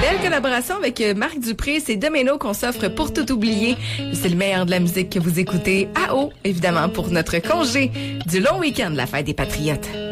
Belle collaboration avec Marc Dupré, c'est Domino qu'on s'offre pour tout oublier. C'est le meilleur de la musique que vous écoutez à haut, évidemment, pour notre congé du long week-end de la fête des Patriotes.